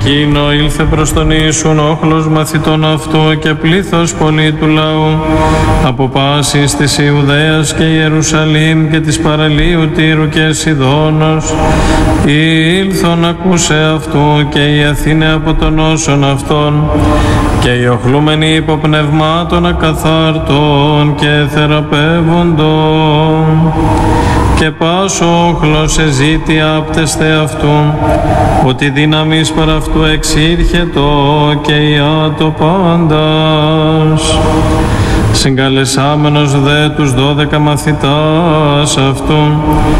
Εκείνο ήλθε προς τον Ιησούν όχλος μαθητών αυτού και πλήθος πολύ του λαού από πάσης της Ιουδαίας και Ιερουσαλήμ και της παραλίου Τύρου και Σιδώνος ήλθον ακούσε αυτού και οι Αθήνε από τον όσον αυτών και οι οχλούμενοι υποπνευμάτων ακαθάρτων και θεραπεύοντων και πάσο όχλος εζήτη άπτεσθε αυτού ότι δύναμις παρά αυτού εξήρχετο και ιάτο πάντας. Συγκαλεσάμενος δε τους 12 μαθητάς αυτού